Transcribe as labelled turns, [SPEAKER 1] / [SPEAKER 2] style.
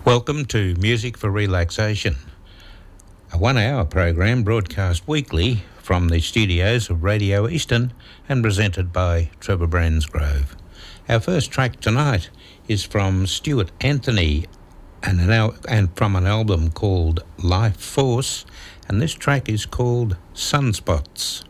[SPEAKER 1] Welcome to Music for Relaxation, a 1-hour program broadcast weekly from the studios of Radio Eastern and presented by Trevor Bransgrove. Our first track tonight is from Stuart Anthony and from an album called Life Force, and this track is called Sunspots.